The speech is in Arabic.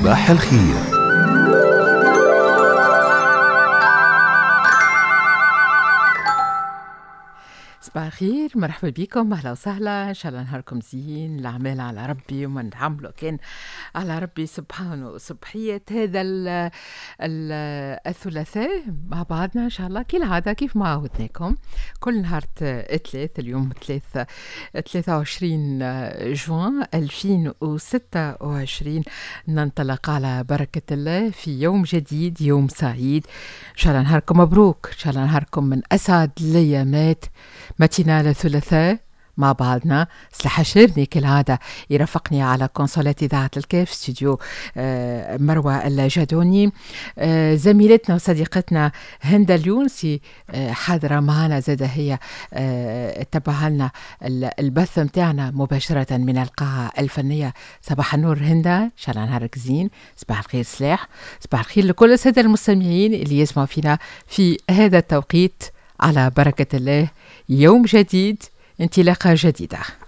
صباح الخير. صباح الخير، مرحبا بكم، اهلا وسهلا. ان شاء الله نهاركم زين، الاعمال على ربي وما نعملوا كان على ربي سبحانه. صبحيه هذا الثلاثاء مع بعضنا ان شاء الله كالعاده كيف ما عودناكم كل نهار ثلاث. اليوم 23 جوان 2026، ننطلق على بركه الله في يوم جديد، يوم سعيد. ان شاء الله نهاركم مبروك، ان شاء الله نهاركم من اسعد الايامات. متينا الثلاثاء مع بعضنا. سلاح شيرني كالعادة يرافقني على كونسولات إذاعة الكاف استوديو مروة الجادوني. زميلتنا وصديقتنا هند اليونسي حاضرة معنا زادة، هي تبع لنا البث متاعنا مباشرة من القاعة الفنية. صباح النور هندا، إن شاء الله نهارك زين. صباح الخير سلاح، صباح الخير لكل السادة المستمعين اللي يسمعوا فينا في هذا التوقيت على بركة الله. يوم جديد، انطلاقة جديدة.